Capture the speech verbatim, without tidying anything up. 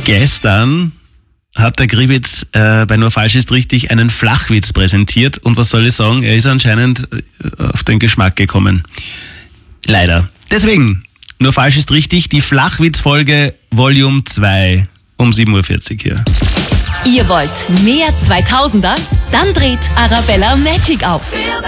Gestern hat der Grivitz äh, bei Nur Falsch ist richtig einen Flachwitz präsentiert und was soll ich sagen, er ist anscheinend auf den Geschmack gekommen. Leider. Deswegen, Nur Falsch ist richtig, die Flachwitz-Folge Volume zwei um sieben Uhr vierzig hier. Ihr wollt mehr zweitausender? Dann dreht Arabella Magic auf.